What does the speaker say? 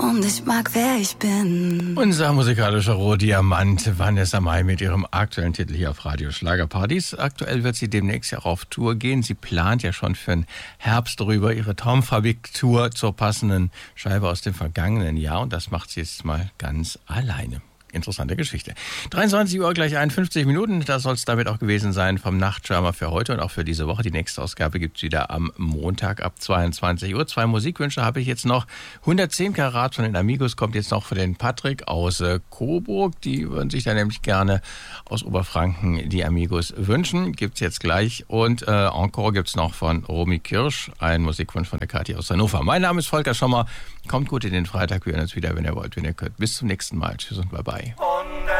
und ich mag, wer ich bin. Unser musikalischer Rohdiamant, Vanessa Mai mit ihrem aktuellen Titel hier auf Radio Schlagerpartys. Aktuell wird sie demnächst ja auf Tour gehen. Sie plant ja schon für den Herbst drüber ihre Traumfabrik-Tour zur passenden Scheibe aus dem vergangenen Jahr. Und das macht sie jetzt mal ganz alleine. Interessante Geschichte. 23 Uhr gleich 51 Minuten. Das soll es damit auch gewesen sein vom Nachtschwärmer für heute und auch für diese Woche. Die nächste Ausgabe gibt es wieder am Montag ab 22 Uhr. 2 Musikwünsche habe ich jetzt noch. 110 Karat von den Amigos kommt jetzt noch für den Patrick aus Coburg. Die würden sich da nämlich gerne aus Oberfranken die Amigos wünschen. Gibt es jetzt gleich. Und Encore gibt es noch von Romy Kirsch. Ein Musikwunsch von der Kathi aus Hannover. Mein Name ist Volker Schommer. Kommt gut in den Freitag. Wir hören uns wieder, wenn ihr wollt, wenn ihr könnt. Bis zum nächsten Mal. Tschüss und bye bye.